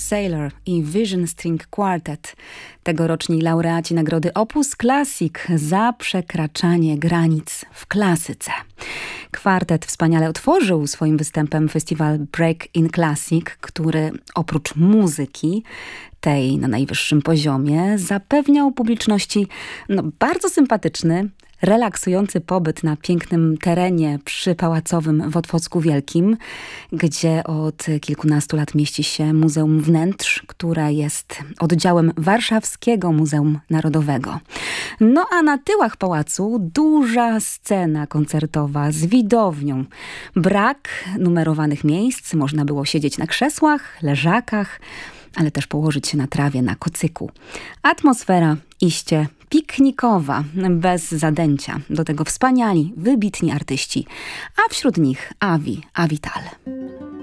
Sailor i Vision String Quartet. Tegoroczni laureaci nagrody Opus Classic za przekraczanie granic w klasyce. Kwartet wspaniale otworzył swoim występem festiwal Break in Classic, który oprócz muzyki, tej na najwyższym poziomie, zapewniał publiczności bardzo sympatyczny, relaksujący pobyt na pięknym terenie przypałacowym w Otwocku Wielkim, gdzie od kilkunastu lat mieści się Muzeum Wnętrz, które jest oddziałem Warszawskiego Muzeum Narodowego. No a na tyłach pałacu duża scena koncertowa z widownią. Brak numerowanych miejsc, można było siedzieć na krzesłach, leżakach, ale też położyć się na trawie, na kocyku. Atmosfera iście piknikowa, bez zadęcia. Do tego wspaniali, wybitni artyści, a wśród nich Avi Avital.